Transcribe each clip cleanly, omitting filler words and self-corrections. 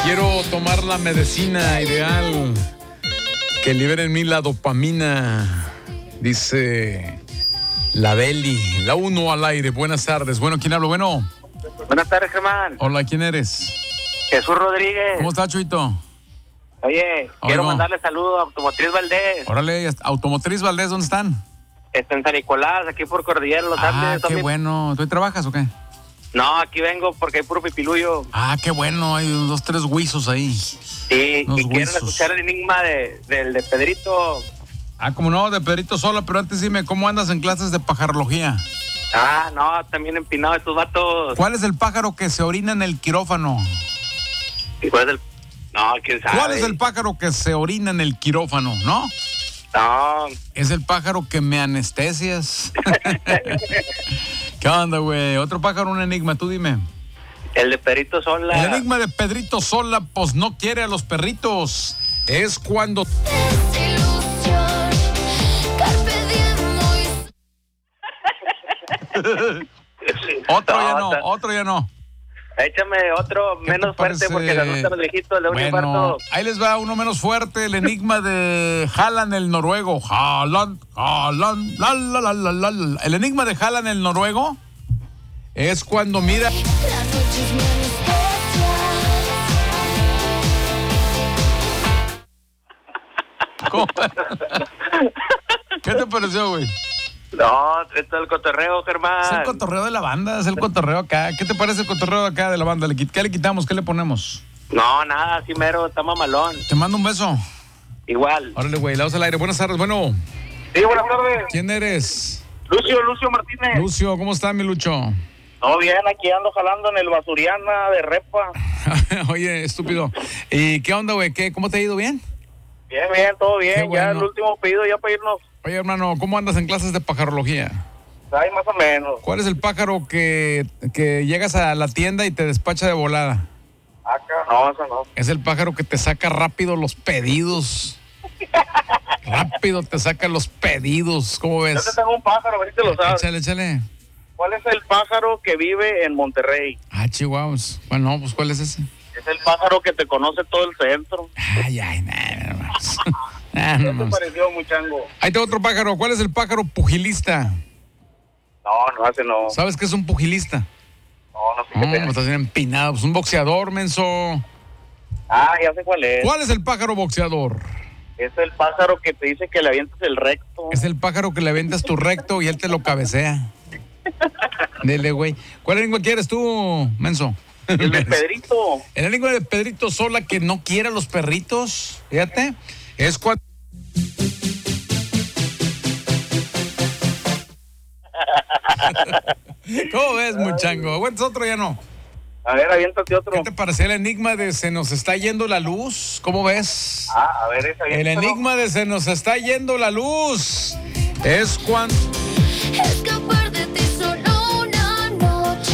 Quiero tomar la medicina ideal que libere en mí la dopamina, dice la Beli. La 1 al aire. Buenas tardes. Bueno, ¿quién habla? Bueno. Buenas tardes, Germán. Hola, ¿quién eres? Jesús Rodríguez. ¿Cómo estás, Chuito? Oye, quiero mandarle saludos a Automotriz Valdés. Órale, Automotriz Valdés, ¿dónde están? Está en San Nicolás, aquí por Cordillera, Los Andes. Qué bueno. ¿Tú trabajas o qué? No, aquí vengo porque hay puro pipilullo. Qué bueno, hay 2, 3 guisos ahí. Sí, y quieren escuchar el enigma de Pedrito. Como no, de Pedrito Sola, pero antes dime, ¿cómo andas en clases de pajarología? No, también empinado estos vatos. ¿Cuál es el pájaro que se orina en el quirófano? ¿Y cuál es el...? No, quién sabe. ¿Cuál es el pájaro que se orina en el quirófano, no? No. Es el pájaro que me anestesias. ¿Qué onda, güey? Otro pájaro, un enigma, tú dime. El de Pedrito Sola. El enigma de Pedrito Sola, pues no quiere a los perritos. Es cuando... Otro ya no. Échame otro menos fuerte porque la nota los viejitos le un cuarto. Ahí les va uno menos fuerte, el enigma de Haaland el noruego. Haaland, la. El enigma de Haaland el noruego es cuando mira... ¿Cómo? ¿Qué te pareció, güey? No, esto es el cotorreo, Germán. Es el cotorreo de la banda, es el cotorreo acá. ¿Qué te parece el cotorreo acá de la banda? ¿Qué le quitamos? ¿Qué le ponemos? No, nada, así mero, está mamalón. Te mando un beso. Igual. Órale, güey, la voz al aire. Buenas tardes, bueno. Sí, buenas tardes. ¿Quién eres? Lucio Martínez. Lucio, ¿cómo está, mi Lucho? No, bien, aquí ando jalando en el Basuriana de Repa. Oye, estúpido. ¿Y qué onda, güey? ¿Cómo te ha ido? ¿Bien? Bien, todo bien. Bueno. Ya el último pedido ya para irnos. Oye, hermano, ¿cómo andas en clases de pajarología? Ay, más o menos. ¿Cuál es el pájaro que llegas a la tienda y te despacha de volada? No, eso no. Es el pájaro que te saca rápido los pedidos. Rápido te saca los pedidos. ¿Cómo ves? Yo te tengo un pájaro, a ver si te lo sabes. Échale. ¿Cuál es el pájaro que vive en Monterrey? Chihuahuas. Bueno, pues ¿cuál es ese? Es el pájaro que te conoce todo el centro. ¿Qué te pareció, muchango? Ahí tengo otro pájaro. ¿Cuál es el pájaro pugilista? No, ese no. ¿Sabes qué es un pugilista? No sé qué es. Estás bien empinado. Pues un boxeador, menso. Ya sé cuál es. ¿Cuál es el pájaro boxeador? Es el pájaro que te dice que le avientas el recto. Es el pájaro que le avientas tu recto y él te lo cabecea. Dele, güey. ¿Cuál lengua quieres tú, menso? El de Pedrito. El enigma de Pedrito Sola que no quiere a los perritos. Fíjate. Es cuando... ¿Cómo ves, muchango? ¿Aguantas otro ya no? A ver, aviéntate otro. ¿Qué te parece el enigma de se nos está yendo la luz? ¿Cómo ves? A ver, esa El enigma de se nos está yendo la luz es cuando... Escapar de ti solo una noche.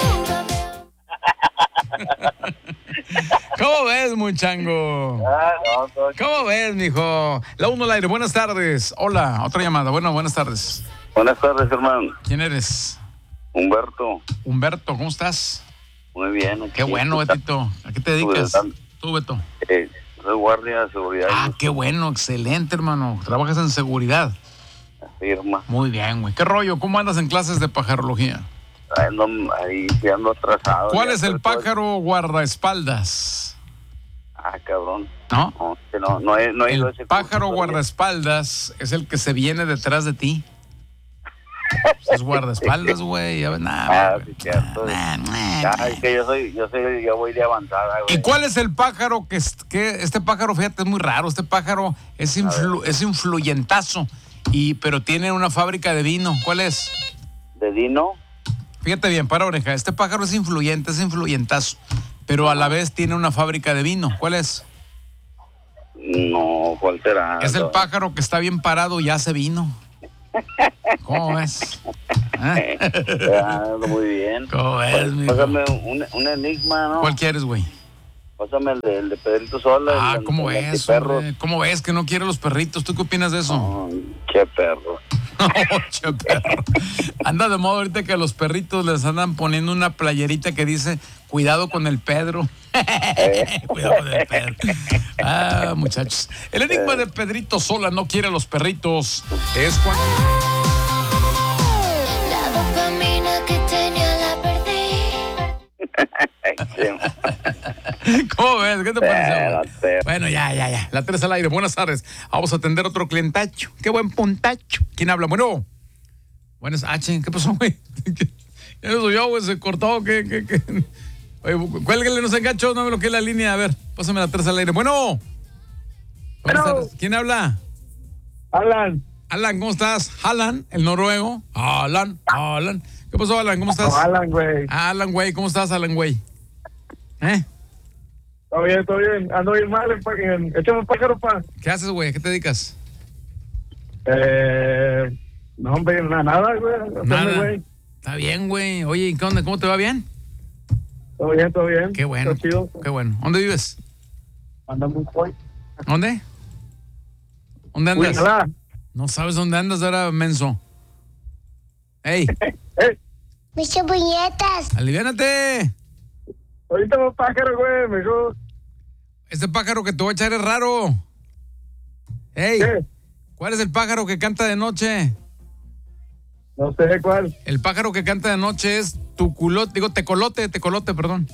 ¿Cómo ves, muchango? ¿Cómo ves, mijo? La 1 al aire, buenas tardes. Hola, otra llamada. Bueno, buenas tardes. Buenas tardes, hermano. ¿Quién eres? Humberto. Humberto, ¿cómo estás? Muy bien. Qué bueno, Betito. ¿A qué te dedicas? Tú, Beto. Soy guardia de seguridad. Qué bueno, excelente, hermano. Trabajas en seguridad. Firma. Muy bien, güey. ¿Qué rollo? ¿Cómo andas en clases de pajarología? Ahí ando atrasado. ¿Cuál es el pájaro guardaespaldas? Cabrón. ¿No? No el pájaro guardaespaldas es el que se viene detrás de ti. Es guardaespaldas, güey. Sí, cierto. Es que yo voy de avanzada, güey. ¿Y cuál es el pájaro que este pájaro, fíjate, es muy raro? Este pájaro es influyentazo, pero tiene una fábrica de vino. ¿Cuál es? ¿De vino? Fíjate bien, para oreja. Este pájaro es influyentazo, pero a la vez tiene una fábrica de vino. ¿Cuál es? No, ¿cuál será? Es el pájaro que está bien parado y hace vino. ¿Cómo ves? Muy bien. ¿Cómo ves, mijo? Pásame un enigma, ¿no? ¿Cuál quieres, güey? Pásame el de Pedrito Sola. ¿Cómo ves? ¿Cómo ves que no quiere los perritos? ¿Tú qué opinas de eso? Qué perro. Oye, perro. Anda de moda ahorita que a los perritos les andan poniendo una playerita que dice cuidado con el Pedro. Cuidado con el Pedro. Ah, muchachos. El enigma de Pedrito Sola no quiere a los perritos. Es cuando... La dopamina que tenía la perdí. ¿Cómo ves? ¿Qué te pareció? No sé. Bueno, ya. La 3 al aire. Buenas tardes. Vamos a atender otro clientacho. Qué buen puntacho. ¿Quién habla? Bueno. Buenas. ¿Qué pasó, güey? Ya no soy yo, güey. Se cortó. ¿Qué? Oye, cuélguele, no se enganchó. No me bloqueé la línea. A ver, pásame la 3 al aire. Bueno. Buenas tardes. ¿Quién habla? Alan. Alan, ¿cómo estás? Alan, el noruego. Alan. ¿Qué pasó, Alan? ¿Cómo estás? No, Alan, güey. Alan, güey. ¿Cómo estás, Alan, güey? Todo bien. Ando bien mal. Échame un pájaro, pa. ¿Qué haces, güey? ¿A qué te dedicas? No, hombre, nada, güey. Nada. Güey. Está bien, güey. Oye, ¿qué onda? ¿Cómo te va bien? Todo bien. Qué bueno. Está chido. Qué bueno. ¿Dónde vives? Anda muy hoy. ¿Dónde? ¿Dónde andas? Cuídala. No sabes dónde andas ahora, menso. ¡Ey! Mis puñetas. ¡Aliviánate! Ahorita un pájaro, güey, mejor. Este pájaro que te voy a echar es raro. ¡Ey! ¿Qué? ¿Cuál es el pájaro que canta de noche? No sé cuál. El pájaro que canta de noche es tecolote, perdón.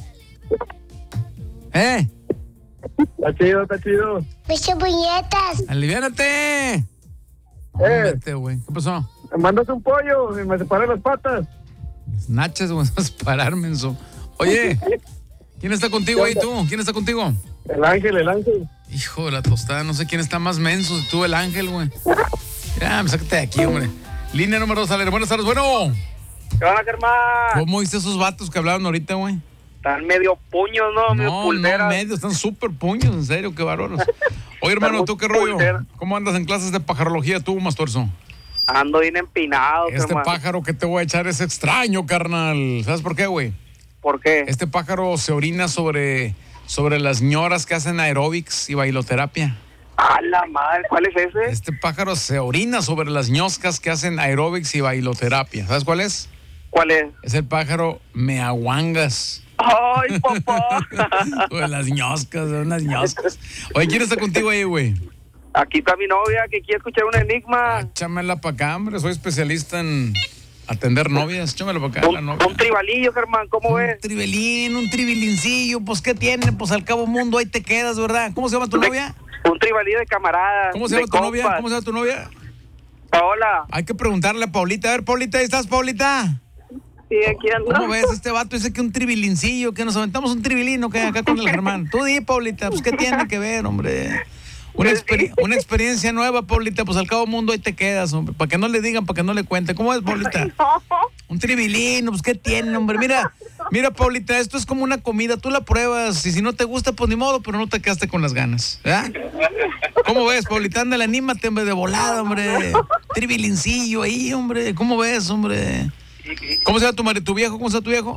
Está chido. Mis puñetas. ¡Aliviánate! Vete, güey. ¿Qué pasó? Me mandas un pollo y me separan las patas. Nachas, güey, vas a parar, menso. Oye, ¿quién está contigo ahí tú? ¿Quién está contigo? El ángel. Hijo de la tostada, no sé quién está más menso, tú el ángel, güey. Ya, sácate de aquí, hombre. Línea número 2, Aler. Buenas tardes, bueno. ¿Qué van a hacer más? ¿Cómo viste esos vatos que hablaban ahorita, güey? Están medio puños, ¿no? Medio No, pulveras. medio, están súper puños, en serio, qué bárbaros. Oye, hermano, ¿tú qué rollo? Pulveras. ¿Cómo andas en clases de pajarología tú, Mastuerzo? Ando bien empinado, Este hermano. pájaro que te voy a echar es extraño, carnal. ¿Sabes por qué, güey? ¿Por qué? Este pájaro se orina sobre las ñoras que hacen aeróbics y bailoterapia. ¡A la madre! ¿Cuál es ese? Este pájaro se orina sobre las ñoscas que hacen aeróbics y bailoterapia. ¿Sabes cuál es? ¿Cuál es? Es el pájaro meahuangas. ¡Ay, papá! Sobre las ñoscas, unas ñoscas. Oye, ¿quién está contigo ahí, güey? Aquí está mi novia que quiere escuchar un enigma. Échamela para acá, hombre. Soy especialista en atender novias. Échamela para acá, la novia. Un tribalillo, Germán, ¿cómo ves? Un tribelincillo. Pues, ¿qué tiene? Pues, al cabo mundo, ahí te quedas, ¿verdad? ¿Cómo se llama tu novia? Un tribalillo de camaradas. ¿Cómo se llama de tu novia? compas. ¿Cómo se llama tu novia? Paola. Hay que preguntarle a Paulita. A ver, Paulita, ¿ahí estás, Paulita? Sí, aquí ando. ¿Cómo ves? Este vato dice que un tribelincillo, que nos aventamos un tribilino que acá con el Germán. Tú di, Paulita, pues, ¿qué tiene que ver, hombre? Una experiencia nueva, Paulita, pues al cabo mundo ahí te quedas, hombre. Para que no le digan, para que no le cuenten. ¿Cómo es, Paulita? Un tribilino, pues ¿qué tiene, hombre? Mira, Paulita, esto es como una comida, tú la pruebas y si no te gusta, pues ni modo, pero no te quedaste con las ganas, ¿verdad? ¿Cómo ves, Paulita? Ándale, anímate, hombre, de volada, hombre. Tribilincillo ahí, hombre. ¿Cómo ves, hombre? ¿Cómo se llama tu viejo? ¿Cómo se llama tu viejo?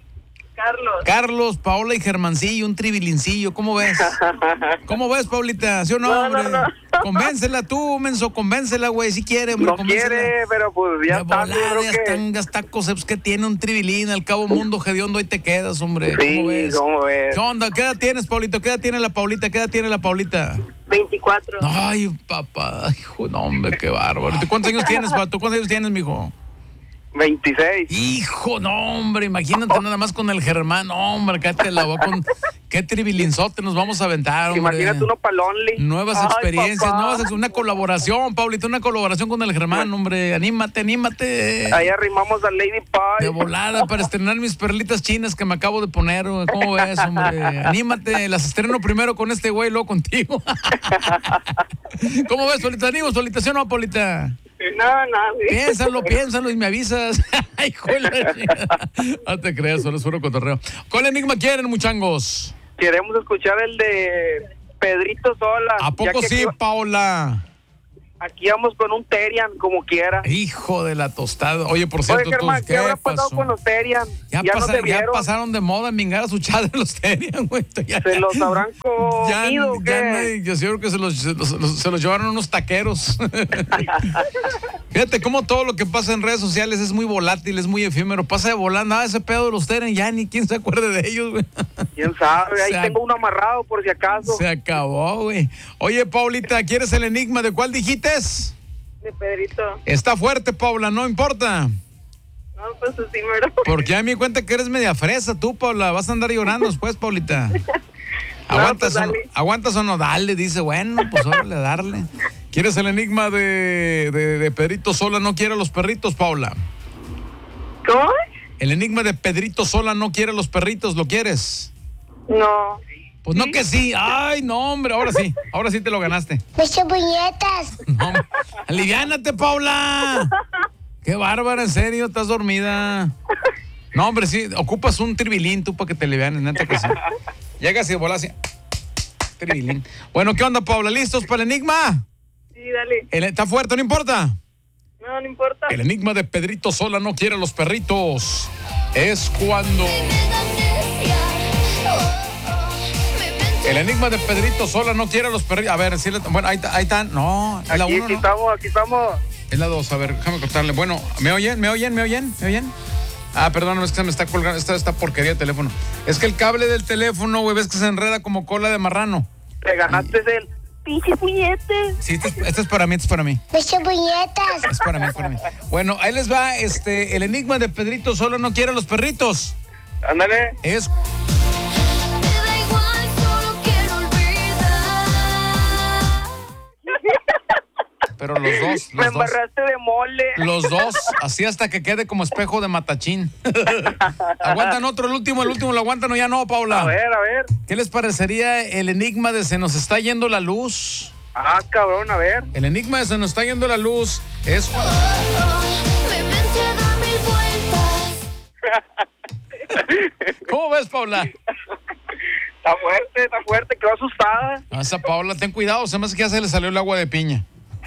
Carlos, Paola y Germancillo, un tribilincillo, ¿cómo ves? ¿Cómo ves, Paulita? ¿Sí o no, hombre? No. Convéncela tú, menso, convéncela, güey, si quiere, hombre, No convéncela. quiere, pero pues ya De está. volada, Yo creo ya que... están gastacos, pues que tiene un tribilín, al cabo mundo hediondo, ahí te quedas, hombre. Sí, ¿Cómo ves? ¿cómo ves? ¿Qué onda? ¿Qué edad tienes, Paulito? ¿Qué edad tiene la Paulita? ¿Qué edad tiene la Paulita? 24. Ay, papá, hijo, no, hombre, qué bárbaro. ¿Cuántos años tienes, Pato? ¿Cuántos años tienes, mijo? 26. Hijo, no, hombre, imagínate nada más con el Germán, no, hombre, cállate la boca con qué tribilinzote nos vamos a aventar, hombre. Imagínate uno para Lonely. Nuevas Ay, experiencias, papá. una colaboración, Paulito, una colaboración con el Germán, hombre, anímate. Ahí arrimamos a Lady De Pie. volada para estrenar mis perlitas chinas que me acabo de poner, güey. ¿Cómo ves, hombre? Anímate, las estreno primero con este güey, luego contigo. ¿Cómo ves, Paulita? ¿Animo, Paulita? ¿Sí o no, Paulita? No. Piénsalo y me avisas. Ay, joder. No te creas, solo es puro cotorreo. ¿Cuál enigma quieren, muchangos? Queremos escuchar el de Pedrito Sola. ¿A poco ya que sí, aquí, Paola? aquí vamos con un Terian, como quiera. Hijo de la tostada. Oye, por Oye, cierto, Germán, ¿tú ¿qué habrá qué pasado pasó? con los Terian? Ya, no se ya vieron. pasaron de moda mingar a su chat de los Terian, güey. ¿Se los habrán comido o ya qué? yo creo que se los llevaron unos taqueros. Fíjate cómo todo lo que pasa en redes sociales es muy volátil, es muy efímero. Pasa de volando. Ah, ese pedo de los Teren, ya ni quién se acuerde de ellos, güey. ¿Quién sabe? Ahí tengo uno amarrado por si acaso. Se acabó, güey. Oye, Paulita, ¿quieres el enigma de cuál dijiste? De Pedrito. Está fuerte, Paula, no importa. No, pues así, mero. Porque a mí cuenta que eres media fresa tú, Paula. Vas a andar llorando después, Paulita. ¿Aguantas, pues o no? ¿Aguantas o no? Dale, dice, bueno, pues órale, darle. ¿Quieres el enigma de Pedrito Sola no quiere a los perritos, Paula? ¿Cómo? El enigma de Pedrito Sola no quiere a los perritos, ¿lo quieres? No. Pues no que sí. Ay, no, hombre, ahora sí te lo ganaste. Muchas puñetas. No, aliviánate, Paula. Qué bárbara, en serio, estás dormida. No, hombre, sí, ocupas un tribilín tú para que te alivianes, neta que sí. Llegas y volas así. Tribilín. Bueno, ¿qué onda, Paula? ¿Listos para el enigma? Sí, dale. ¿Está fuerte, no importa? No, no importa. El enigma de Pedrito Sola no quiere a los perritos. Es cuando... El enigma de Pedrito Sola no quiere a los perritos. A ver, bueno, ahí están. No, es la Aquí 1, ¿no? aquí estamos. Es la 2, a ver, déjame contarle. Bueno, ¿me oyen? Ah, perdón, es que se me está colgando esta porquería de teléfono. Es que el cable del teléfono, güey, ves que se enreda como cola de marrano. Te ganaste el... Pinche puñete. Sí, este es para mí, Muchas puñetas. Es para mí. Bueno, ahí les va, el enigma de Pedrito Solo no quiere a los perritos. Ándale. Es... Me da igual, solo quiero olvidar. Pero los dos. Me embarraste de mole. Los dos, así hasta que quede como espejo de matachín. Aguantan otro, el último lo aguantan o ya no, Paula. A ver. ¿Qué les parecería el enigma de se nos está yendo la luz? Ah, cabrón, a ver. El enigma de se nos está yendo la luz es... Me vence a dar 1000 vueltas. ¿Cómo ves, Paula? Está fuerte, quedó asustada. A esa Paula, ten cuidado, se me hace que ya se le salió el agua de piña.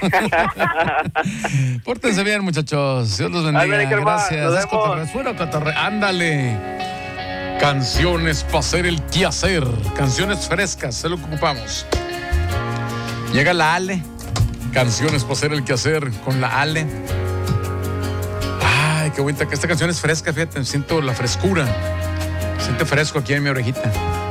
Pórtense bien, muchachos. Dios los bendiga. Ándale, Gracias. nos Es vemos. cotorreo, es puro cotorreo. Ándale. Canciones para hacer el quehacer. Canciones frescas, es lo que ocupamos. Llega la Ale. Canciones para hacer el quehacer con la Ale. Ay, qué bonita que esta canción es fresca, fíjate. Siento la frescura. Siente fresco aquí en mi orejita.